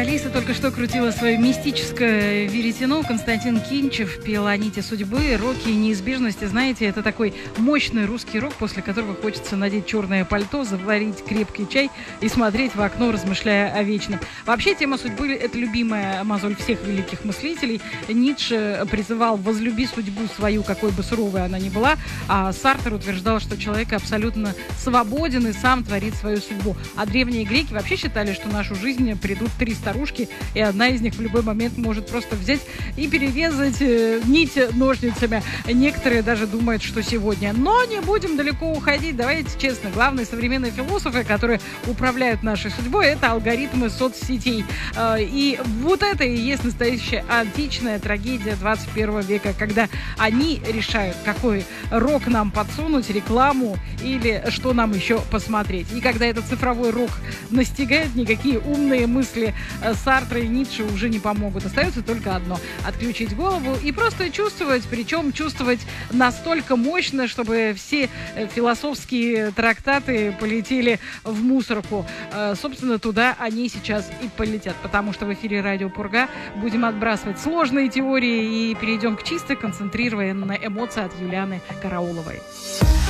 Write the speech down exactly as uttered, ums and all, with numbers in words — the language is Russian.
Алиса только что крутила свое мистическое веретено. Константин Кинчев пел о нити судьбы, роке и неизбежности. Знаете, это такой мощный русский рок, после которого хочется надеть черное пальто, заварить крепкий чай и смотреть в окно, размышляя о вечном. Вообще, тема судьбы – это любимая мозоль всех великих мыслителей. Ницше призывал «возлюби судьбу свою, какой бы суровой она ни была», а Сартер утверждал, что человек абсолютно свободен и сам творит свою судьбу. А древние греки вообще считали, что нашу жизнь придут три старушки, и одна из них в любой момент может просто взять и перерезать э, нить ножницами. Некоторые даже думают, что сегодня. Но не будем далеко уходить. Давайте честно, главные современные философы, которые управляют нашей судьбой, это алгоритмы соцсетей. Э, и вот это и есть настоящая античная трагедия двадцать первого века, когда они решают, какой рок нам подсунуть, рекламу или что нам еще посмотреть. И когда этот цифровой рок настигает, никакие умные мысли Сартра и Ницше уже не помогут. Остается только одно – отключить голову и просто чувствовать, причем чувствовать настолько мощно, чтобы все философские трактаты полетели в мусорку. Собственно, туда они сейчас и полетят, потому что в эфире Радио Пурга будем отбрасывать сложные теории и перейдем к чистой, концентрированной эмоции от Юлианы Карауловой.